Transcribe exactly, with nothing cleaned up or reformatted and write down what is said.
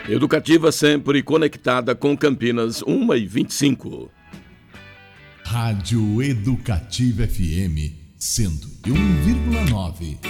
Educativa sempre conectada com Campinas, uma e vinte e cinco. Rádio Educativa F M, cento e um vírgula nove.